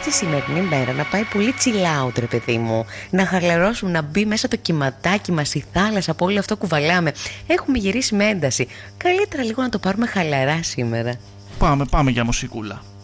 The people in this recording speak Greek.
τη σημερινή μέρα να πάει πολύ chill out, ρε παιδί μου. Να χαλαρώσουμε, να μπει μέσα το κυματάκι μας, η θάλασσα, από όλο αυτό κουβαλάμε. Έχουμε γυρίσει με ένταση. Καλύτερα λίγο να το πάρουμε χαλαρά σήμερα. Πάμε για μουσικούλα.